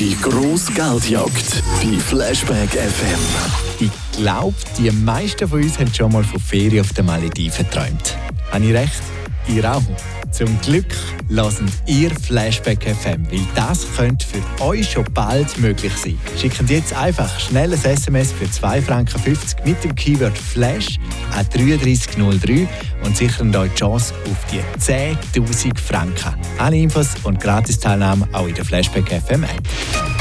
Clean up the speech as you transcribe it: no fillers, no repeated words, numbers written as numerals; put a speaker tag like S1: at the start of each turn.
S1: Die grosse Geldjagd bei Flashback FM.
S2: Ich glaube, die meisten von uns haben schon mal von Ferien auf den Malediven geträumt. Habe ich recht? Ihr auch? Zum Glück hören ihr Flashback FM, weil das könnte für euch schon bald möglich sein. Schicken Sie jetzt einfach schnell ein SMS für 2,50 Franken mit dem Keyword Flash an 3303 und sichern euch die Chance auf die 10'000 Franken. Alle Infos und Gratisteilnahme auch in der Flashback FM App.